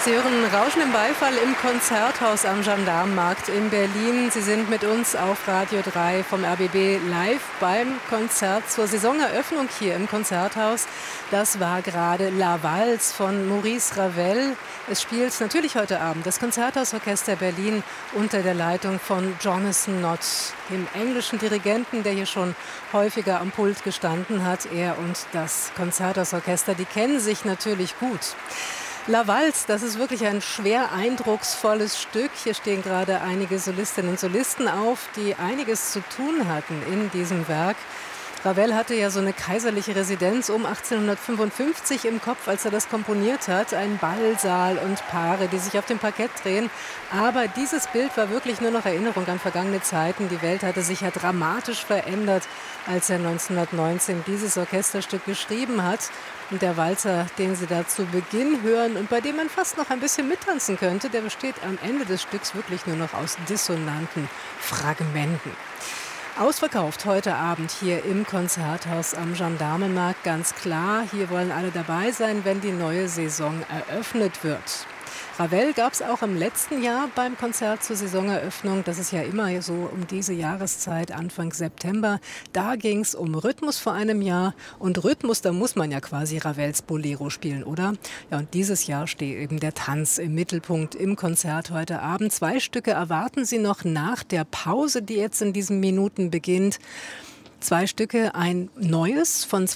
Sie hören Rauschen im Beifall im Konzerthaus am Gendarmenmarkt in Berlin. Sie sind mit uns auf Radio 3 vom RBB live beim Konzert zur Saisoneröffnung hier im Konzerthaus. Das war gerade La Valse von Maurice Ravel. Es spielt natürlich heute Abend das Konzerthausorchester Berlin unter der Leitung von Jonathan Nott, dem englischen Dirigenten, der hier schon häufiger am Pult gestanden hat. Er und das Konzerthausorchester, die kennen sich natürlich gut. La Valse, das ist wirklich ein schwer eindrucksvolles Stück. Hier stehen gerade einige Solistinnen und Solisten auf, die einiges zu tun hatten in diesem Werk. Ravel hatte ja so eine kaiserliche Residenz um 1855 im Kopf, als er das komponiert hat. Ein Ballsaal und Paare, die sich auf dem Parkett drehen. Aber dieses Bild war wirklich nur noch Erinnerung an vergangene Zeiten. Die Welt hatte sich ja dramatisch verändert, als er 1919 dieses Orchesterstück geschrieben hat. Und der Walzer, den Sie da zu Beginn hören und bei dem man fast noch ein bisschen mittanzen könnte, der besteht am Ende des Stücks wirklich nur noch aus dissonanten Fragmenten. Ausverkauft heute Abend hier im Konzerthaus am Gendarmenmarkt, ganz klar. Hier wollen alle dabei sein, wenn die neue Saison eröffnet wird. Ravel gab es auch im letzten Jahr beim Konzert zur Saisoneröffnung. Das ist ja immer so um diese Jahreszeit, Anfang September. Da ging es um Rhythmus vor einem Jahr. Und Rhythmus, da muss man ja quasi Ravels Bolero spielen, oder? Ja, und dieses Jahr steht eben der Tanz im Mittelpunkt im Konzert heute Abend. 2 Stücke erwarten Sie noch nach der Pause, die jetzt in diesen Minuten beginnt. 2 Stücke, ein neues von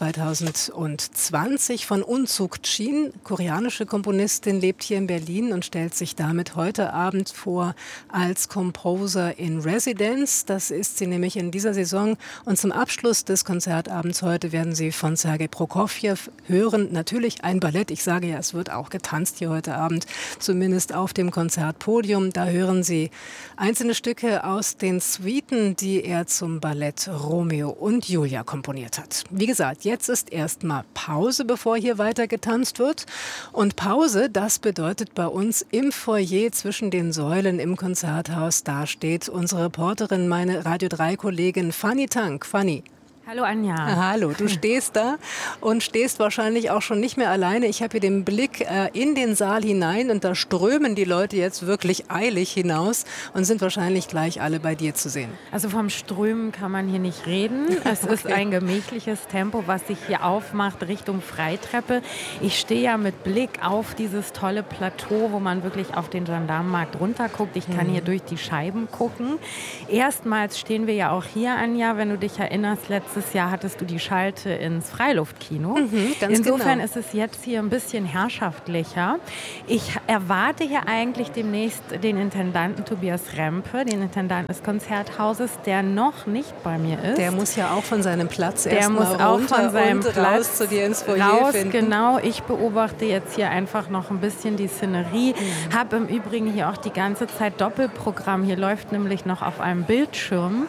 2020 von Unsuk Chin, koreanische Komponistin, lebt hier in Berlin und stellt sich damit heute Abend vor als Composer in Residence. Das ist sie nämlich in dieser Saison. Und zum Abschluss des Konzertabends heute werden Sie von Sergei Prokofjew hören. Natürlich ein Ballett. Ich sage ja, es wird auch getanzt hier heute Abend, zumindest auf dem Konzertpodium. Da hören Sie einzelne Stücke aus den Suiten, die er zum Ballett Romeo und Julia komponiert hat. Wie gesagt, jetzt ist erstmal Pause, bevor hier weiter getanzt wird. Und Pause, das bedeutet bei uns im Foyer zwischen den Säulen im Konzerthaus. Da steht unsere Reporterin, meine Radio 3-Kollegin Fanny Tank. Fanny. Hallo Anja. Hallo, du stehst da und stehst wahrscheinlich auch schon nicht mehr alleine. Ich habe hier den Blick in den Saal hinein und da strömen die Leute jetzt wirklich eilig hinaus und sind wahrscheinlich gleich alle bei dir zu sehen. Also vom Strömen kann man hier nicht reden. Es ist ein gemächliches Tempo, was sich hier aufmacht Richtung Freitreppe. Ich stehe ja mit Blick auf dieses tolle Plateau, wo man wirklich auf den Gendarmenmarkt runterguckt. Ich kann hier durch die Scheiben gucken. Erstmals stehen wir ja auch hier, Anja, wenn du dich erinnerst, letztes Jahr hattest du die Schalte ins Freiluftkino. Insofern genau. Ist es jetzt hier ein bisschen herrschaftlicher. Ich erwarte hier eigentlich demnächst den Intendanten Tobias Rempe, den Intendanten des Konzerthauses, der noch nicht bei mir ist. Der muss ja auch von seinem Platz erst mal runter. Der muss auch von seinem Platz raus zu dir ins Foyer finden. Genau. Ich beobachte jetzt hier einfach noch ein bisschen die Szenerie. Habe im Übrigen hier auch die ganze Zeit Doppelprogramm. Hier läuft nämlich noch auf einem Bildschirm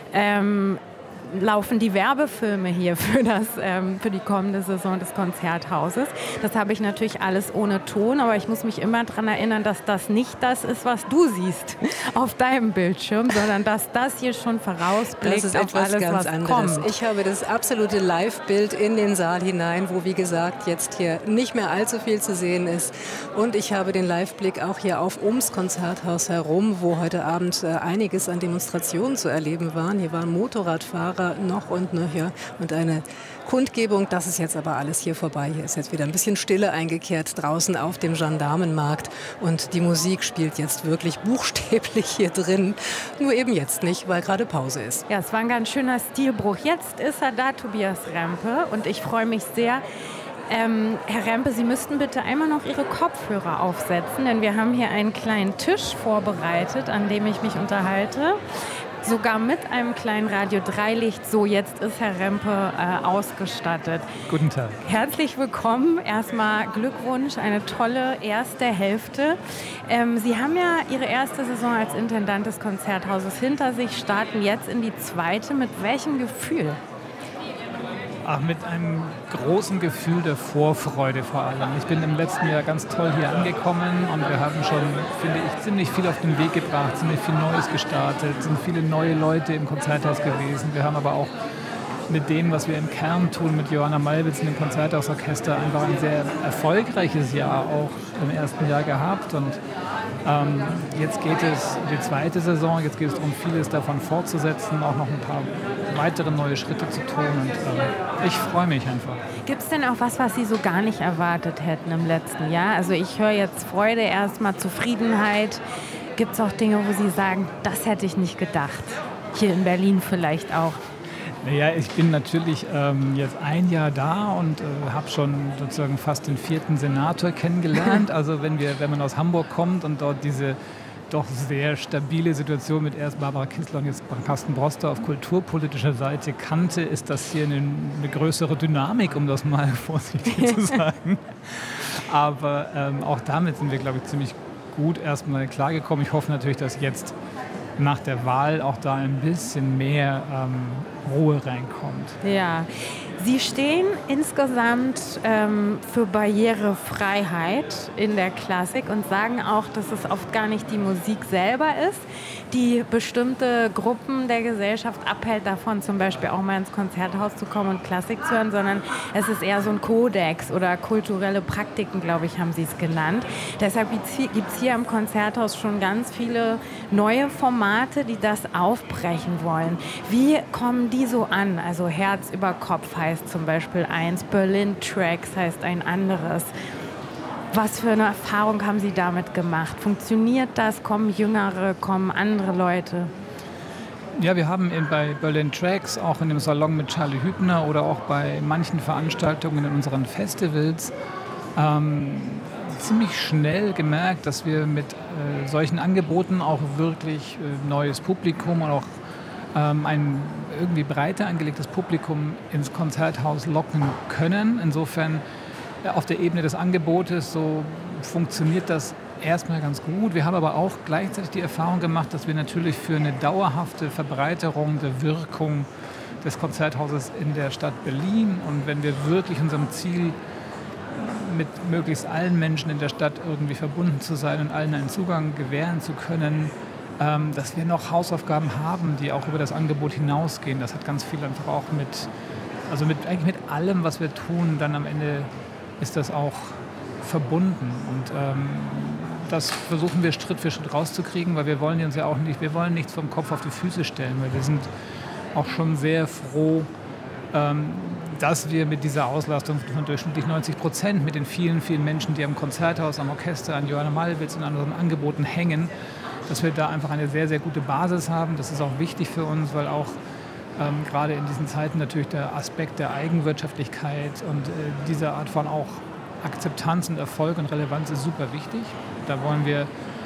laufen die Werbefilme hier für die kommende Saison des Konzerthauses. Das habe ich natürlich alles ohne Ton, aber ich muss mich immer daran erinnern, dass das nicht das ist, was du siehst auf deinem Bildschirm, sondern dass das hier schon vorausblickt auf alles, was kommt. Ich habe das absolute Live-Bild in den Saal hinein, wo, wie gesagt, jetzt hier nicht mehr allzu viel zu sehen ist. Und ich habe den Live-Blick auch hier ums Konzerthaus herum, wo heute Abend einiges an Demonstrationen zu erleben waren. Hier waren Motorradfahrer noch und nöcher und eine Kundgebung. Das ist jetzt aber alles hier vorbei. Hier ist jetzt wieder ein bisschen Stille eingekehrt draußen auf dem Gendarmenmarkt und die Musik spielt jetzt wirklich buchstäblich hier drin. Nur eben jetzt nicht, weil gerade Pause ist. Ja, es war ein ganz schöner Stilbruch. Jetzt ist er da, Tobias Rempe, und ich freue mich sehr. Herr Rempe, Sie müssten bitte einmal noch Ihre Kopfhörer aufsetzen, denn wir haben hier einen kleinen Tisch vorbereitet, an dem ich mich unterhalte. Sogar mit einem kleinen Radio-3-Licht. So, jetzt ist Herr Rempe ausgestattet. Guten Tag. Herzlich willkommen. Erstmal Glückwunsch, eine tolle erste Hälfte. Sie haben ja Ihre erste Saison als Intendant des Konzerthauses hinter sich, starten jetzt in die zweite. Mit welchem Gefühl? Mit einem großen Gefühl der Vorfreude vor allem. Ich bin im letzten Jahr ganz toll hier angekommen und wir haben schon, finde ich, ziemlich viel auf den Weg gebracht, ziemlich viel Neues gestartet, sind viele neue Leute im Konzerthaus gewesen. Wir haben aber auch mit dem, was wir im Kern tun, mit Johanna Malwitz und dem Konzerthausorchester, einfach ein sehr erfolgreiches Jahr auch im ersten Jahr gehabt. Und jetzt geht es die zweite Saison, jetzt geht es darum, vieles davon fortzusetzen, auch noch ein paar weitere neue Schritte zu tun. Und ich freue mich einfach. Gibt es denn auch was Sie so gar nicht erwartet hätten im letzten Jahr? Also ich höre jetzt Freude erstmal, Zufriedenheit. Gibt es auch Dinge, wo Sie sagen, das hätte ich nicht gedacht? Hier in Berlin vielleicht auch. Naja, ich bin natürlich jetzt ein Jahr da und habe schon sozusagen fast den 4. Senator kennengelernt. Also wenn man aus Hamburg kommt und dort diese doch sehr stabile Situation mit erst Barbara Kissler und jetzt Carsten Broster auf kulturpolitischer Seite kannte, ist das hier eine größere Dynamik, um das mal vorsichtig zu sagen. Aber auch damit sind wir, glaube ich, ziemlich gut erstmal klargekommen. Ich hoffe natürlich, dass jetzt nach der Wahl auch da ein bisschen mehr Ruhe reinkommt. Ja, Sie stehen insgesamt für Barrierefreiheit in der Klassik und sagen auch, dass es oft gar nicht die Musik selber ist, die bestimmte Gruppen der Gesellschaft abhält davon, zum Beispiel auch mal ins Konzerthaus zu kommen und Klassik zu hören, sondern es ist eher so ein Kodex oder kulturelle Praktiken, glaube ich, haben Sie es genannt. Deshalb gibt es hier am Konzerthaus schon ganz viele neue Formate, die das aufbrechen wollen. Wie kommen die so an? Also Herz über Kopf heißt zum Beispiel eins, Berlin Tracks heißt ein anderes. Was für eine Erfahrung haben Sie damit gemacht? Funktioniert das? Kommen Jüngere, kommen andere Leute? Ja, wir haben bei Berlin Tracks, auch in dem Salon mit Charlie Hübner oder auch bei manchen Veranstaltungen in unseren Festivals ziemlich schnell gemerkt, dass wir mit solchen Angeboten auch wirklich neues Publikum und auch ein irgendwie breiter angelegtes Publikum ins Konzerthaus locken können. Insofern auf der Ebene des Angebotes so funktioniert das erstmal ganz gut. Wir haben aber auch gleichzeitig die Erfahrung gemacht, dass wir natürlich für eine dauerhafte Verbreiterung der Wirkung des Konzerthauses in der Stadt Berlin und wenn wir wirklich unserem Ziel mit möglichst allen Menschen in der Stadt irgendwie verbunden zu sein und allen einen Zugang gewähren zu können, dass wir noch Hausaufgaben haben, die auch über das Angebot hinausgehen. Das hat ganz viel einfach auch eigentlich mit allem, was wir tun, dann am Ende ist das auch verbunden. Und das versuchen wir Schritt für Schritt rauszukriegen, weil wir wollen uns ja auch nicht, wir wollen nichts vom Kopf auf die Füße stellen, weil wir sind auch schon sehr froh, dass wir mit dieser Auslastung von durchschnittlich 90%, mit den vielen, vielen Menschen, die am Konzerthaus, am Orchester, an Johanna Malwitz und an unseren Angeboten hängen, dass wir da einfach eine sehr, sehr gute Basis haben. Das ist auch wichtig für uns, weil auch gerade in diesen Zeiten natürlich der Aspekt der Eigenwirtschaftlichkeit und diese Art von auch Akzeptanz und Erfolg und Relevanz ist super wichtig. Da wollen wir,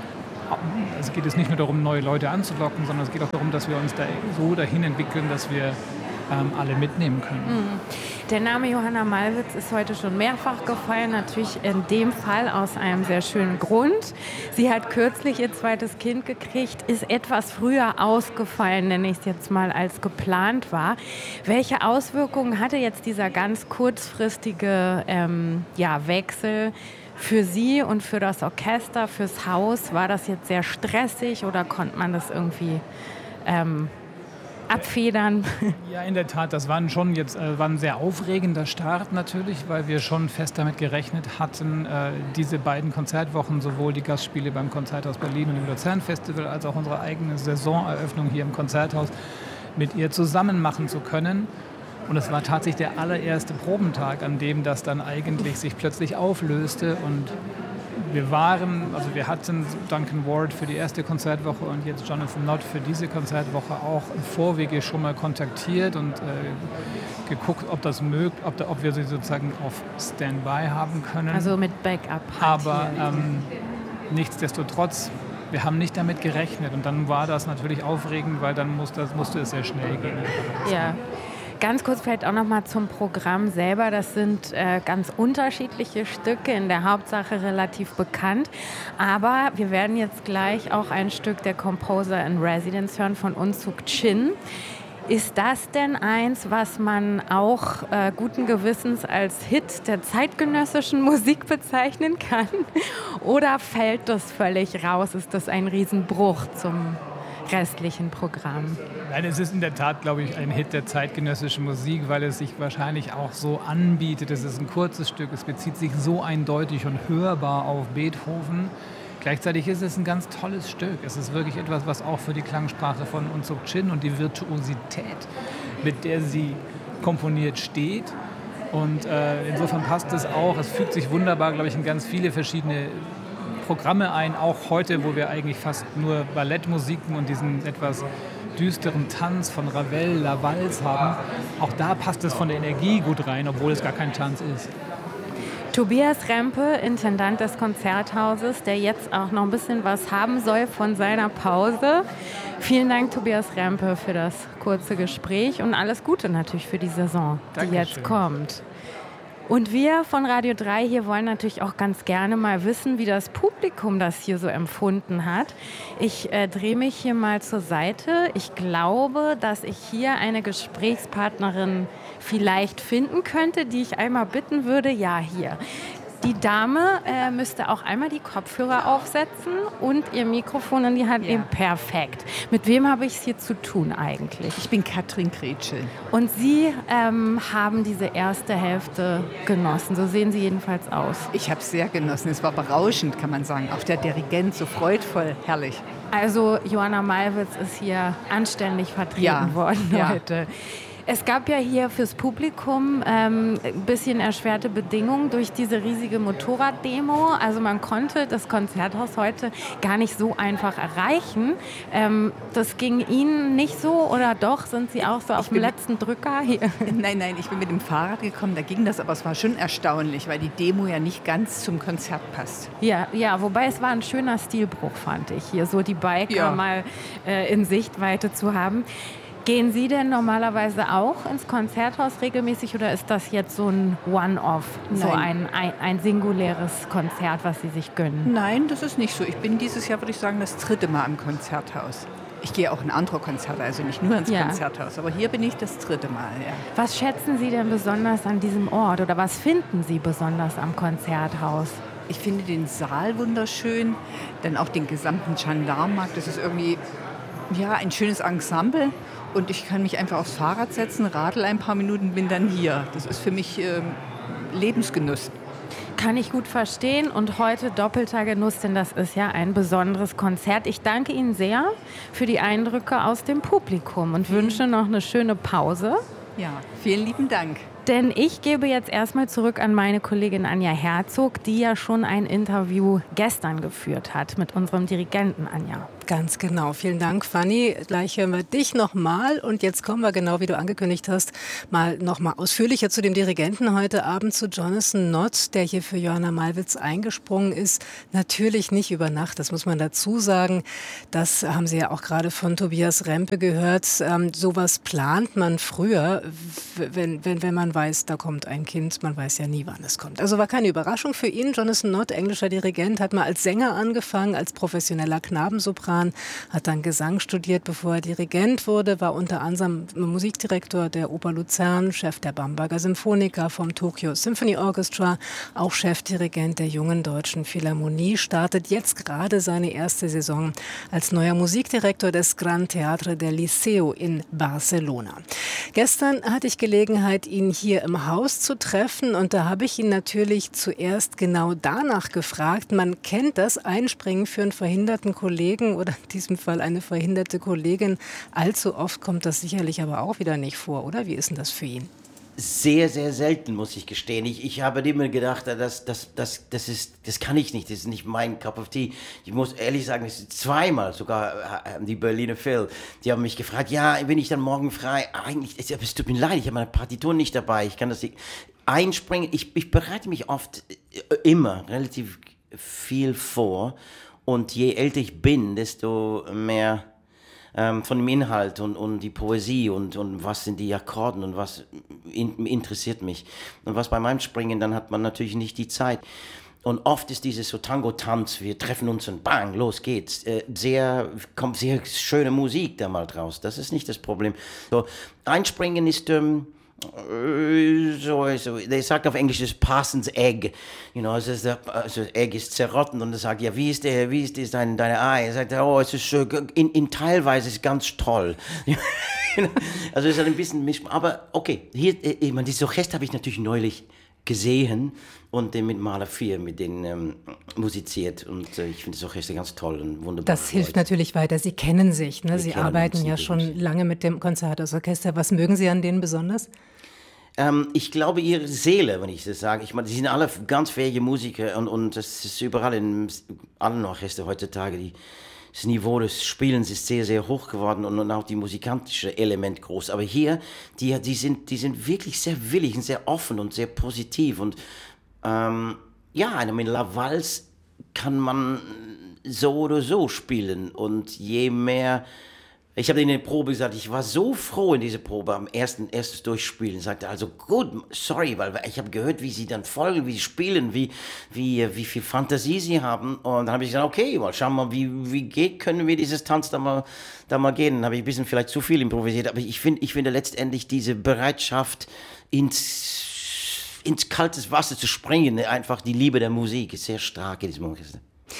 es geht es nicht nur darum, neue Leute anzulocken, sondern es geht auch darum, dass wir uns da so dahin entwickeln, dass wir alle mitnehmen können. Der Name Johanna Malwitz ist heute schon mehrfach gefallen, natürlich in dem Fall aus einem sehr schönen Grund. Sie hat kürzlich ihr zweites Kind gekriegt, ist etwas früher ausgefallen, nenne ich es jetzt mal, als geplant war. Welche Auswirkungen hatte jetzt dieser ganz kurzfristige Wechsel für Sie und für das Orchester, fürs Haus? War das jetzt sehr stressig oder konnte man das irgendwie abfedern? Ja, in der Tat, das war ein sehr aufregender Start natürlich, weil wir schon fest damit gerechnet hatten, diese beiden Konzertwochen, sowohl die Gastspiele beim Konzerthaus Berlin und im Luzern-Festival, als auch unsere eigene Saisoneröffnung hier im Konzerthaus mit ihr zusammen machen zu können. Und es war tatsächlich der allererste Probentag, an dem das dann eigentlich sich plötzlich auflöste und wir hatten Duncan Ward für die erste Konzertwoche und jetzt Jonathan Nott für diese Konzertwoche auch im Vorwege schon mal kontaktiert und geguckt, ob wir sie sozusagen auf Standby haben können. Also mit Backup. Aber nichtsdestotrotz, wir haben nicht damit gerechnet und dann war das natürlich aufregend, weil dann musste es sehr schnell gehen. Ja. Ganz kurz vielleicht auch noch mal zum Programm selber. Das sind ganz unterschiedliche Stücke, in der Hauptsache relativ bekannt. Aber wir werden jetzt gleich auch ein Stück der Composer in Residence hören von Unsuk Chin. Ist das denn eins, was man auch guten Gewissens als Hit der zeitgenössischen Musik bezeichnen kann? Oder fällt das völlig raus? Ist das ein Riesenbruch zum restlichen Programm? Nein, es ist in der Tat, glaube ich, ein Hit der zeitgenössischen Musik, weil es sich wahrscheinlich auch so anbietet. Es ist ein kurzes Stück, es bezieht sich so eindeutig und hörbar auf Beethoven. Gleichzeitig ist es ein ganz tolles Stück. Es ist wirklich etwas, was auch für die Klangsprache von Unsuk Chin und die Virtuosität, mit der sie komponiert, steht. Und insofern passt es auch. Es fügt sich wunderbar, glaube ich, in ganz viele verschiedene Programme ein. Auch heute, wo wir eigentlich fast nur Ballettmusiken und diesen etwas düsteren Tanz von Ravel, La Valse haben. Auch da passt es von der Energie gut rein, obwohl es gar kein Tanz ist. Tobias Rempe, Intendant des Konzerthauses, der jetzt auch noch ein bisschen was haben soll von seiner Pause. Vielen Dank, Tobias Rempe, für das kurze Gespräch und alles Gute natürlich für die Saison, die jetzt kommt. Und wir von Radio 3 hier wollen natürlich auch ganz gerne mal wissen, wie das Publikum das hier so empfunden hat. Ich drehe mich hier mal zur Seite. Ich glaube, dass ich hier eine Gesprächspartnerin vielleicht finden könnte, die ich einmal bitten würde. Ja, hier. Die Dame müsste auch einmal die Kopfhörer aufsetzen und ihr Mikrofon in die Hand nehmen. Perfekt. Mit wem habe ich es hier zu tun eigentlich? Ich bin Katrin Kretschel. Und Sie haben diese erste Hälfte genossen. So sehen Sie jedenfalls aus. Ich habe es sehr genossen. Es war berauschend, kann man sagen. Auch der Dirigent so freudvoll, herrlich. Also Joanna Malwitz ist hier anständig vertreten worden heute. Es gab ja hier fürs Publikum ein bisschen erschwerte Bedingungen durch diese riesige Motorraddemo. Also man konnte das Konzerthaus heute gar nicht so einfach erreichen. Das ging Ihnen nicht so oder doch? Sind Sie auch so auf dem letzten Drücker hier? Nein, ich bin mit dem Fahrrad gekommen, da ging das, aber es war schon erstaunlich, weil die Demo ja nicht ganz zum Konzert passt. Ja, wobei es war ein schöner Stilbruch, fand ich, hier so die Biker mal in Sichtweite zu haben. Gehen Sie denn normalerweise auch ins Konzerthaus regelmäßig oder ist das jetzt so ein One-Off, so ein singuläres Konzert, was Sie sich gönnen? Nein, das ist nicht so. Ich bin dieses Jahr, würde ich sagen, das 3. Mal im Konzerthaus. Ich gehe auch in andere Konzerte, also nicht nur ins Konzerthaus, aber hier bin ich das 3. Mal. Ja. Was schätzen Sie denn besonders an diesem Ort oder was finden Sie besonders am Konzerthaus? Ich finde den Saal wunderschön, dann auch den gesamten Gendarmenmarkt. Das ist irgendwie ein schönes Ensemble. Und ich kann mich einfach aufs Fahrrad setzen, radel ein paar Minuten, bin dann hier. Das ist für mich Lebensgenuss. Kann ich gut verstehen und heute doppelter Genuss, denn das ist ja ein besonderes Konzert. Ich danke Ihnen sehr für die Eindrücke aus dem Publikum und wünsche noch eine schöne Pause. Ja, vielen lieben Dank. Denn ich gebe jetzt erstmal zurück an meine Kollegin Anja Herzog, die ja schon ein Interview gestern geführt hat mit unserem Dirigenten Anja. Ganz genau. Vielen Dank, Fanny. Gleich hören wir dich nochmal. Und jetzt kommen wir, genau wie du angekündigt hast, noch mal ausführlicher zu dem Dirigenten heute Abend, zu Jonathan Nott, der hier für Joanna Malwitz eingesprungen ist. Natürlich nicht über Nacht, das muss man dazu sagen. Das haben Sie ja auch gerade von Tobias Rempe gehört. Sowas plant man früher, wenn man weiß, da kommt ein Kind. Man weiß ja nie, wann es kommt. Also war keine Überraschung für ihn. Jonathan Nott, englischer Dirigent, hat mal als Sänger angefangen, als professioneller Knabensopran, hat dann Gesang studiert, bevor er Dirigent wurde, war unter anderem Musikdirektor der Oper Luzern, Chef der Bamberger Symphoniker, vom Tokyo Symphony Orchestra, auch Chefdirigent der Jungen Deutschen Philharmonie, startet jetzt gerade seine erste Saison als neuer Musikdirektor des Gran Teatre del Liceo in Barcelona. Gestern hatte ich Gelegenheit, ihn hier im Haus zu treffen und da habe ich ihn natürlich zuerst genau danach gefragt. Man kennt das Einspringen für einen verhinderten Kollegen oder in diesem Fall eine verhinderte Kollegin. Allzu oft kommt das sicherlich aber auch wieder nicht vor, oder? Wie ist denn das für ihn? Sehr, sehr selten, muss ich gestehen. Ich habe immer gedacht, das kann ich nicht, das ist nicht mein Cup of Tea. Ich muss ehrlich sagen, es ist zweimal sogar die Berliner Phil, die haben mich gefragt, ja, bin ich dann morgen frei? Eigentlich, es tut mir leid, ich habe meine Partitur nicht dabei, ich kann das nicht einspringen. Ich bereite mich oft immer relativ viel vor und je älter ich bin, desto mehr von dem Inhalt und die Poesie und was sind die Akkorden und was interessiert mich. Und was beim Einspringen, dann hat man natürlich nicht die Zeit. Und oft ist dieses so Tango-Tanz, wir treffen uns und bang, los geht's. Kommt sehr schöne Musik da mal draus. Das ist nicht das Problem. So, Einspringen ist Der sagt auf Englisch, das ist Parsons Egg. Also das Egg ist zerrotten und er sagt, ja, wie ist deine Ei? Er sagt, oh, es ist in teilweise ist ganz toll. Also es ist ein bisschen Misch, aber okay, hier, dieses Orchester habe ich natürlich neulich gesehen und mit Mahler 4 mit denen musiziert und ich finde das Orchester ganz toll und wunderbar. Das hilft natürlich weiter. Sie kennen sich, ne? Sie arbeiten ja schon lange mit dem Konzerthausorchester. Was mögen Sie an denen besonders? Ich glaube, ihre Seele, wenn ich das sage. Ich meine, sie sind alle ganz fähige Musiker und das ist überall in allen Orchestern heutzutage. Das Niveau des Spielens ist sehr, sehr hoch geworden und auch die musikalische Element groß. Aber hier, die sind wirklich sehr willig und sehr offen und sehr positiv. Und mit La Valse kann man so oder so spielen. Und je mehr... Ich habe in der Probe gesagt, ich war so froh in dieser Probe am erstes Durchspielen. Ich sagte also, gut, sorry, weil ich habe gehört, wie sie dann folgen, wie sie spielen, wie viel Fantasie sie haben. Und dann habe ich gesagt, okay, mal schauen wir mal, können wir dieses Tanz da mal gehen. Dann habe ich ein bisschen vielleicht zu viel improvisiert, aber ich finde letztendlich diese Bereitschaft, ins kaltes Wasser zu springen, einfach die Liebe der Musik ist sehr stark in diesem Orchester.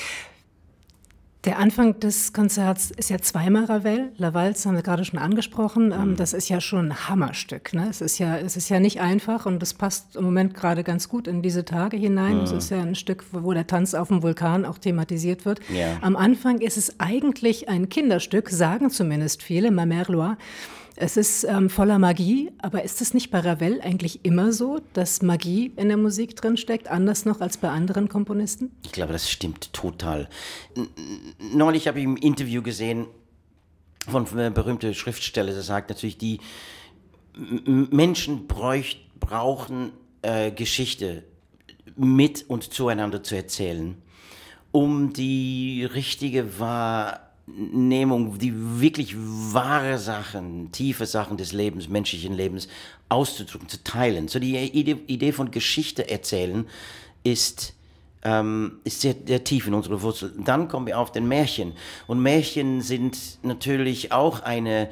Der Anfang des Konzerts ist ja zweimal Ravel. La Valse haben wir gerade schon angesprochen. Das ist ja schon ein Hammerstück. Ne? Es ist ja nicht einfach und das passt im Moment gerade ganz gut in diese Tage hinein. Es ist ja ein Stück, wo der Tanz auf dem Vulkan auch thematisiert wird. Ja. Am Anfang ist es eigentlich ein Kinderstück, sagen zumindest viele, Ma Mère Loire. Es ist voller Magie, aber ist es nicht bei Ravel eigentlich immer so, dass Magie in der Musik drinsteckt, anders noch als bei anderen Komponisten? Ich glaube, das stimmt total. Neulich habe ich ein Interview gesehen von einem berühmten Schriftsteller, der sagt natürlich, die Menschen brauchen Geschichte mit und zueinander zu erzählen, um die richtige Wahrnehmung, die wirklich wahre Sachen, tiefe Sachen des Lebens, menschlichen Lebens auszudrücken, zu teilen. So die Idee von Geschichte erzählen ist sehr, sehr tief in unsere Wurzel. Dann kommen wir auf den Märchen. Und Märchen sind natürlich auch ein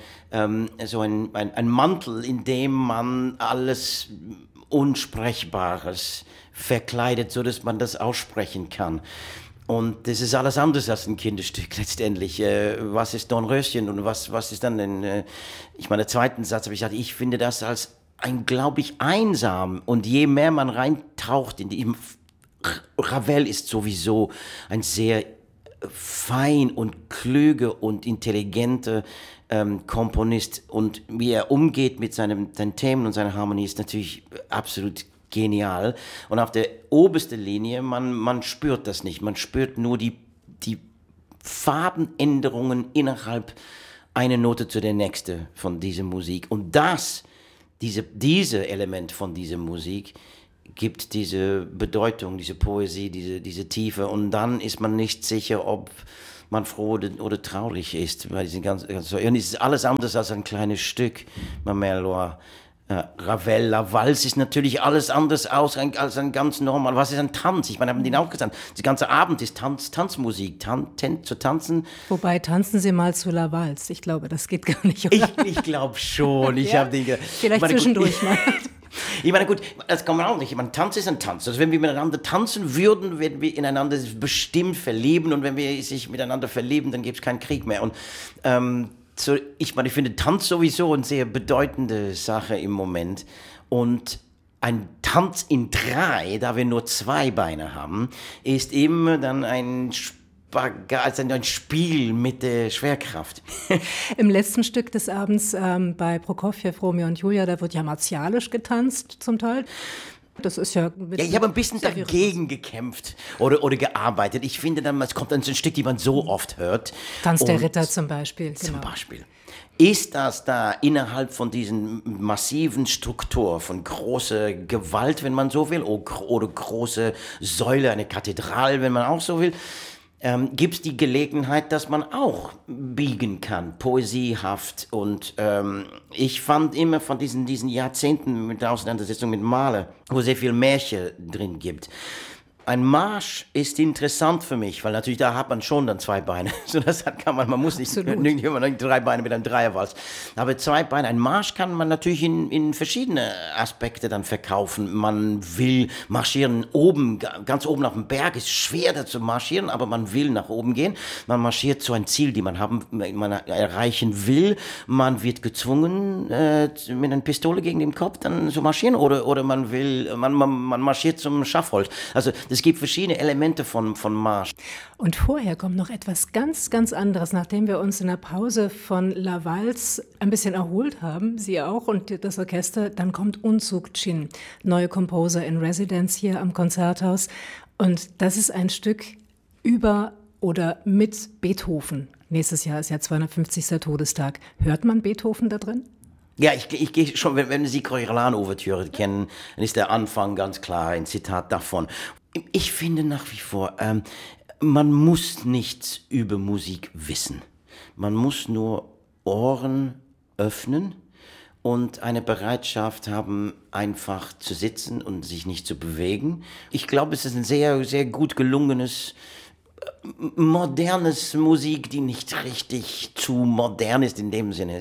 Mantel, in dem man alles Unsprechbares verkleidet, so dass man das aussprechen kann. Und das ist alles anders als ein Kinderstück letztendlich. Was ist Dornröschen und was ist dann der zweiten Satz habe ich gesagt, ich finde das als glaube ich, einsam. Und je mehr man reintaucht in die Ravel ist sowieso ein sehr fein und klüger und intelligenter Komponist und wie er umgeht mit seinen Themen und seiner Harmonie ist natürlich absolut genial. Und auf der obersten Linie, man spürt das nicht, man spürt nur die Farbenänderungen innerhalb einer Note zu der nächsten von dieser Musik. Und diese Element von dieser Musik gibt diese Bedeutung, diese Poesie, diese Tiefe und dann ist man nicht sicher, ob man froh oder traurig ist. Weil und es ist alles anders als ein kleines Stück. Ma Mère Loire, Ravel, La Valse ist natürlich alles anders als ein ganz normal. Was ist ein Tanz? Ich meine, haben die auch gesagt, der ganze Abend ist Tanzmusik, zu tanzen. Wobei, tanzen Sie mal zu La Valse. Ich glaube, das geht gar nicht, oder? Ich glaube schon. Vielleicht zwischendurch mal. Ich meine, gut, das kann man auch nicht. Ich meine, Tanz ist ein Tanz. Also wenn wir miteinander tanzen würden, werden wir ineinander bestimmt verlieben. Und wenn wir sich miteinander verlieben, dann gibt es keinen Krieg mehr. Und ich finde Tanz sowieso eine sehr bedeutende Sache im Moment. Und ein Tanz in 3, da wir nur 2 Beine haben, ist immer dann ein Spiel mit der Schwerkraft. Im letzten Stück des Abends bei Prokofjew, Romeo und Julia, da wird ja martialisch getanzt zum Teil. Das ist ja ich habe ein bisschen dagegen gekämpft oder gearbeitet. Ich finde dann, es kommt dann so ein Stück, die man so oft hört. Tanz der Ritter zum Beispiel. Zum Beispiel. Ist das da innerhalb von diesen massiven Struktur von großer Gewalt, wenn man so will, oder große Säule, eine Kathedrale, wenn man auch so will, gibt es die Gelegenheit, dass man auch biegen kann, poesiehaft. Und ich fand immer von diesen Jahrzehnten mit der Auseinandersetzung mit Mahler, wo sehr viel Märchen drin gibt, Ein Marsch ist interessant für mich, weil natürlich da hat man schon dann 2 Beine. So, man muss nicht immer 3 Beine mit einem Dreierwalz. Aber 2 Beine, ein Marsch kann man natürlich in verschiedene Aspekte dann verkaufen. Man will marschieren oben, ganz oben auf dem Berg, ist schwer da zu marschieren, aber man will nach oben gehen. Man marschiert zu einem Ziel, die man erreichen will. Man wird gezwungen, mit einer Pistole gegen den Kopf dann zu marschieren oder man marschiert zum Schafott. Also es gibt verschiedene Elemente von Marsch. Und vorher kommt noch etwas ganz, ganz anderes. Nachdem wir uns in der Pause von La Valse ein bisschen erholt haben, Sie auch und das Orchester, dann kommt Unsuk Chin, neue Composer in Residence hier am Konzerthaus. Und das ist ein Stück über oder mit Beethoven. Nächstes Jahr ist ja 250. Todestag. Hört man Beethoven da drin? Ja, ich gehe schon, wenn Sie Coriolan-Ouvertüre kennen, dann ist der Anfang ganz klar ein Zitat davon. Ich finde nach wie vor, man muss nichts über Musik wissen. Man muss nur Ohren öffnen und eine Bereitschaft haben, einfach zu sitzen und sich nicht zu bewegen. Ich glaube, es ist ein sehr, sehr gut gelungenes, modernes Musik, die nicht richtig zu modern ist in dem Sinne.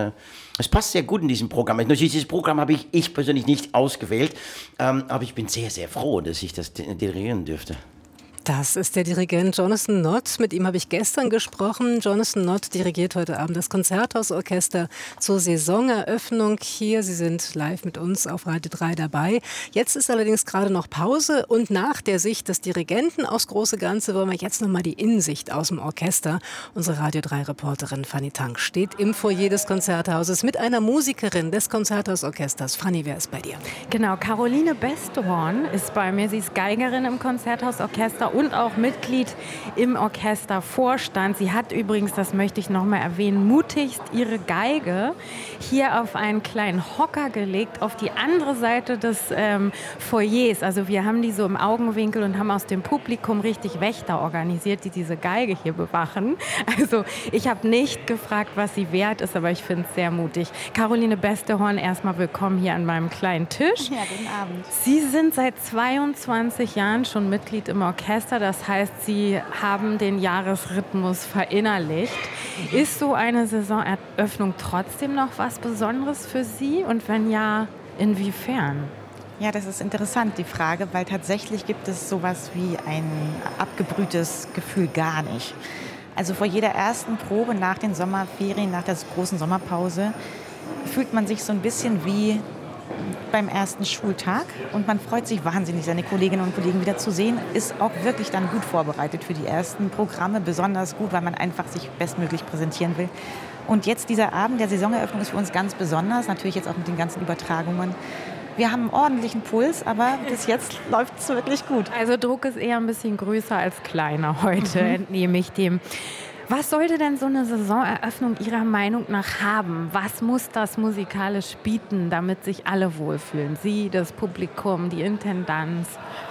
Es passt sehr gut in diesem Programm. Natürlich, dieses Programm habe ich persönlich nicht ausgewählt, aber ich bin sehr, sehr froh, dass ich das dirigieren dürfte. Das ist der Dirigent Jonathan Nott. Mit ihm habe ich gestern gesprochen. Jonathan Nott dirigiert heute Abend das Konzerthausorchester zur Saisoneröffnung hier. Sie sind live mit uns auf Radio 3 dabei. Jetzt ist allerdings gerade noch Pause und nach der Sicht des Dirigenten aufs große Ganze wollen wir jetzt nochmal die Innensicht aus dem Orchester. Unsere Radio 3-Reporterin Fanny Tank steht im Foyer des Konzerthauses mit einer Musikerin des Konzerthausorchesters. Fanny, wer ist bei dir? Genau, Caroline Bestehorn ist bei mir. Sie ist Geigerin im Konzerthausorchester und auch Mitglied im Orchestervorstand. Sie hat übrigens, das möchte ich noch mal erwähnen, mutigst ihre Geige hier auf einen kleinen Hocker gelegt, auf die andere Seite des Foyers. Also wir haben die so im Augenwinkel und haben aus dem Publikum richtig Wächter organisiert, die diese Geige hier bewachen. Also ich habe nicht gefragt, was sie wert ist, aber ich finde es sehr mutig. Caroline Bestehorn, erstmal willkommen hier an meinem kleinen Tisch. Ja, guten Abend. Sie sind seit 22 Jahren schon Mitglied im Orchester. Das heißt, Sie haben den Jahresrhythmus verinnerlicht. Ist so eine Saisoneröffnung trotzdem noch was Besonderes für Sie? Und wenn ja, inwiefern? Ja, das ist interessant, die Frage, weil tatsächlich gibt es sowas wie ein abgebrühtes Gefühl gar nicht. Also vor jeder ersten Probe nach den Sommerferien, nach der großen Sommerpause, fühlt man sich so ein bisschen wie beim ersten Schultag und man freut sich wahnsinnig, seine Kolleginnen und Kollegen wieder zu sehen, ist auch wirklich dann gut vorbereitet für die ersten Programme, besonders gut, weil man einfach sich bestmöglich präsentieren will. Und jetzt dieser Abend der Saisoneröffnung ist für uns ganz besonders, natürlich jetzt auch mit den ganzen Übertragungen. Wir haben einen ordentlichen Puls, aber bis jetzt läuft es wirklich gut. Also Druck ist eher ein bisschen größer als kleiner heute, entnehme ich dem. Was sollte denn so eine Saisoneröffnung Ihrer Meinung nach haben? Was muss das musikalisch bieten, damit sich alle wohlfühlen? Sie, das Publikum, die Intendanz?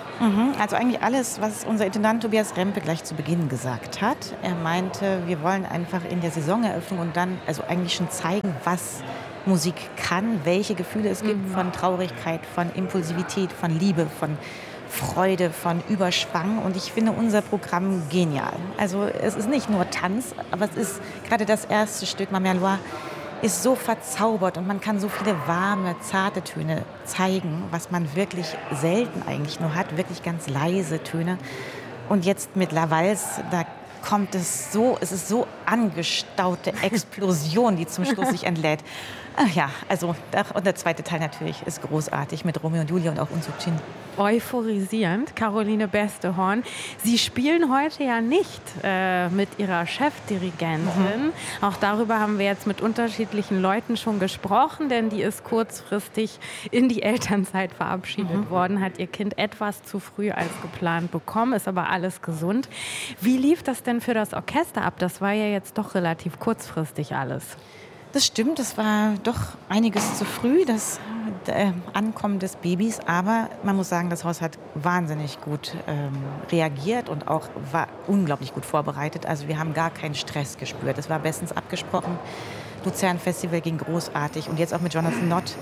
Also eigentlich alles, was unser Intendant Tobias Rempe gleich zu Beginn gesagt hat. Er meinte, wir wollen einfach in der Saisoneröffnung und dann also eigentlich schon zeigen, was Musik kann, welche Gefühle es gibt von Traurigkeit, von Impulsivität, von Liebe, von Freude, von Überschwang. Und ich finde unser Programm genial. Also es ist nicht nur Tanz, aber es ist gerade das erste Stück, Ma Mère Loire, ist so verzaubert und man kann so viele warme, zarte Töne zeigen, was man wirklich selten eigentlich nur hat, wirklich ganz leise Töne. Und jetzt mit La Valse, da kommt es ist so angestaute Explosion, die zum Schluss sich entlädt. Ach ja, also und der zweite Teil natürlich ist großartig mit Romeo und Julia und auch Unsuk Chin. Euphorisierend, Caroline Bestehorn. Sie spielen heute ja nicht mit Ihrer Chefdirigentin. Auch darüber haben wir jetzt mit unterschiedlichen Leuten schon gesprochen, denn die ist kurzfristig in die Elternzeit verabschiedet worden, hat ihr Kind etwas zu früh als geplant bekommen, ist aber alles gesund. Wie lief das denn für das Orchester ab? Das war ja jetzt doch relativ kurzfristig alles. Das stimmt, es war doch einiges zu früh, das Ankommen des Babys. Aber man muss sagen, das Haus hat wahnsinnig gut reagiert und auch war unglaublich gut vorbereitet. Also wir haben gar keinen Stress gespürt. Es war bestens abgesprochen. Luzern Festival ging großartig und jetzt auch mit Jonathan Nott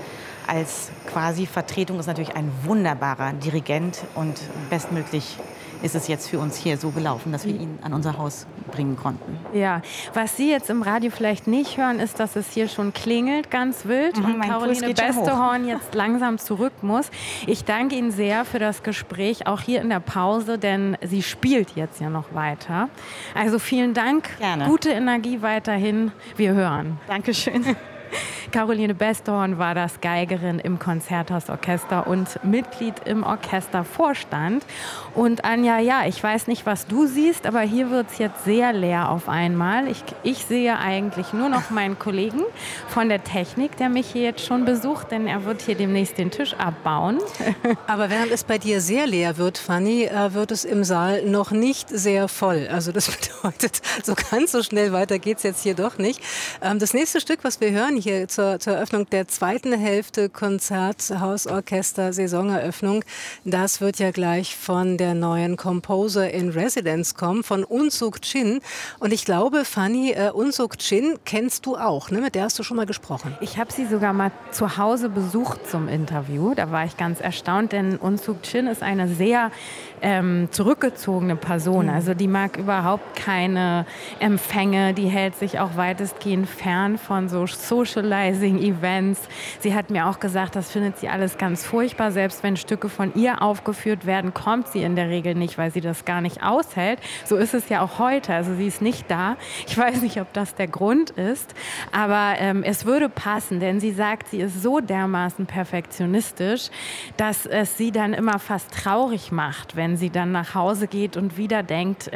als quasi Vertretung ist natürlich ein wunderbarer Dirigent und bestmöglich ist es jetzt für uns hier so gelaufen, dass wir ihn an unser Haus bringen konnten. Ja, was Sie jetzt im Radio vielleicht nicht hören, ist, dass es hier schon klingelt, ganz wild, und Caroline Beste-Horn jetzt langsam zurück muss. Ich danke Ihnen sehr für das Gespräch, auch hier in der Pause, denn sie spielt jetzt ja noch weiter. Also vielen Dank, gerne. Gute Energie weiterhin, wir hören. Dankeschön. Caroline Beste-Horn war das, Geigerin im Konzerthausorchester und Mitglied im Orchestervorstand. Und Anja, ja, ich weiß nicht, was du siehst, aber hier wird es jetzt sehr leer auf einmal. Ich sehe eigentlich nur noch meinen Kollegen von der Technik, der mich hier jetzt schon besucht, denn er wird hier demnächst den Tisch abbauen. Aber während es bei dir sehr leer wird, Fanny, wird es im Saal noch nicht sehr voll. Also das bedeutet, so ganz so schnell weiter geht es jetzt hier doch nicht. Das nächste Stück, was wir hören hier zur Eröffnung der zweiten Hälfte Konzerthausorchester Saisoneröffnung, das wird ja gleich von der neuen Composer in Residence kommen, von Unsuk Chin. Und ich glaube, Fanny, Unsuk Chin kennst du auch, ne? Mit der hast du schon mal gesprochen. Ich habe sie sogar mal zu Hause besucht zum Interview. Da war ich ganz erstaunt, denn Unsuk Chin ist eine sehr zurückgezogene Person. Also die mag überhaupt keine Empfänge, die hält sich auch weitestgehend fern von so Socializing-Events. Sie hat mir auch gesagt, das findet sie alles ganz furchtbar. Selbst wenn Stücke von ihr aufgeführt werden, kommt sie in der Regel nicht, weil sie das gar nicht aushält. So ist es ja auch heute. Also sie ist nicht da. Ich weiß nicht, ob das der Grund ist, aber es würde passen, denn sie sagt, sie ist so dermaßen perfektionistisch, dass es sie dann immer fast traurig macht, wenn sie dann nach Hause geht und wieder denkt,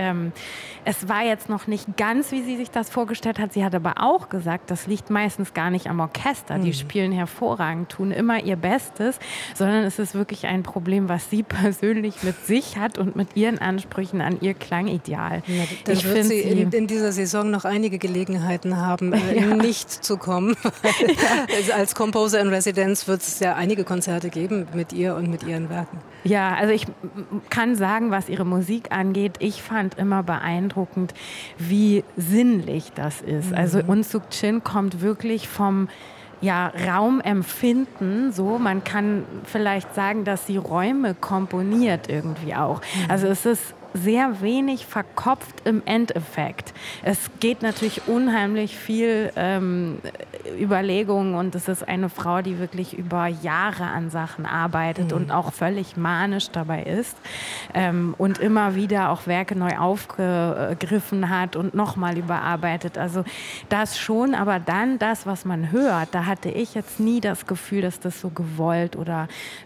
es war jetzt noch nicht ganz, wie sie sich das vorgestellt hat. Sie hat aber auch gesagt, das liegt meistens gar nicht am Orchester. Die spielen hervorragend, tun immer ihr Bestes, sondern es ist wirklich ein Problem, was sie persönlich mit sich hat und mit ihren Ansprüchen an ihr Klangideal. Ja, dann wird sie in dieser Saison noch einige Gelegenheiten haben, nicht zu kommen. Als Composer in Residence wird es ja einige Konzerte geben mit ihr und mit ihren Werken. Ja, also ich kann sagen, was ihre Musik angeht, ich fand immer beeindruckend, wie sinnlich das ist. Also Unsuk Chin kommt wirklich vom Raumempfinden, so. Man kann vielleicht sagen, dass sie Räume komponiert irgendwie auch. Also es ist sehr wenig verkopft im Endeffekt. Es geht natürlich unheimlich viel Überlegungen und es ist eine Frau, die wirklich über Jahre an Sachen arbeitet und auch völlig manisch dabei ist und immer wieder auch Werke neu aufgegriffen hat und nochmal überarbeitet. Also das schon, aber dann das, was man hört, da hatte ich jetzt nie das Gefühl, dass das so gewollt oder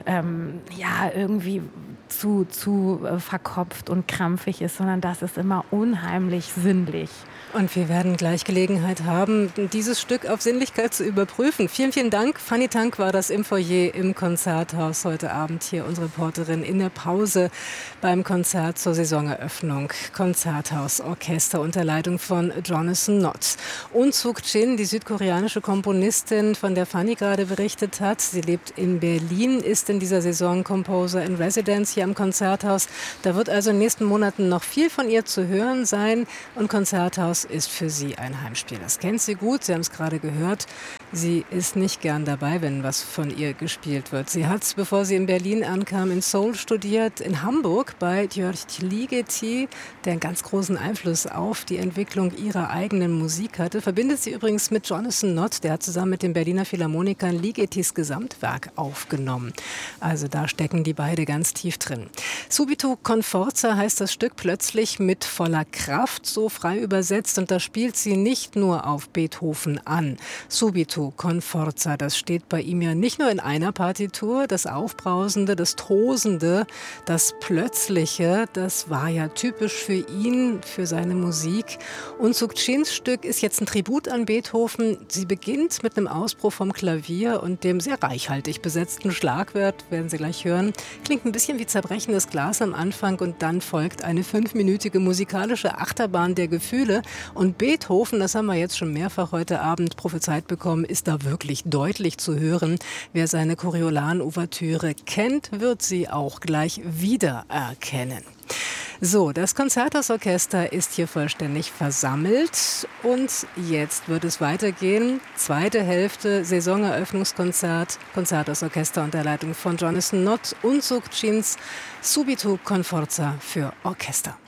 irgendwie zu verkopft und krampfig ist, sondern das ist immer unheimlich sinnlich. Und wir werden gleich Gelegenheit haben, dieses Stück auf Sinnlichkeit zu überprüfen. Vielen, vielen Dank. Fanny Tank war das im Foyer im Konzerthaus heute Abend hier, unsere Reporterin in der Pause beim Konzert zur Saisoneröffnung. Konzerthausorchester unter Leitung von Jonathan Nott. Unsuk Chin, die südkoreanische Komponistin, von der Fanny gerade berichtet hat. Sie lebt in Berlin, ist in dieser Saison Composer in Residence hier am Konzerthaus. Da wird also in den nächsten Monaten noch viel von ihr zu hören sein. Und Konzerthaus ist für sie ein Heimspiel. Das kennt sie gut, Sie haben es gerade gehört. Sie ist nicht gern dabei, wenn was von ihr gespielt wird. Sie hat, bevor sie in Berlin ankam, in Seoul studiert, in Hamburg bei György Ligeti, der einen ganz großen Einfluss auf die Entwicklung ihrer eigenen Musik hatte. Verbindet sie übrigens mit Jonathan Nott, der hat zusammen mit den Berliner Philharmonikern Ligetis Gesamtwerk aufgenommen. Also da stecken die beide ganz tief drin. Subito con forza heißt das Stück, plötzlich mit voller Kraft, so frei übersetzt. Und da spielt sie nicht nur auf Beethoven an. Subito con forza, das steht bei ihm ja nicht nur in einer Partitur. Das Aufbrausende, das Tosende, das Plötzliche, das war ja typisch für ihn, für seine Musik. Unsuk Chins Stück ist jetzt ein Tribut an Beethoven. Sie beginnt mit einem Ausbruch vom Klavier und dem sehr reichhaltig besetzten Schlagwort, werden Sie gleich hören. Klingt ein bisschen wie zerbrechendes Glas am Anfang und dann folgt eine 5-minütige musikalische Achterbahn der Gefühle. Und Beethoven, das haben wir jetzt schon mehrfach heute Abend prophezeit bekommen, ist da wirklich deutlich zu hören. Wer seine Coriolan-Ouvertüre kennt, wird sie auch gleich wiedererkennen. So, das Konzerthausorchester ist hier vollständig versammelt und jetzt wird es weitergehen. Zweite Hälfte, Saisoneröffnungskonzert, Konzerthausorchester unter Leitung von Jonathan Nott und Sukchins Subito con Forza für Orchester.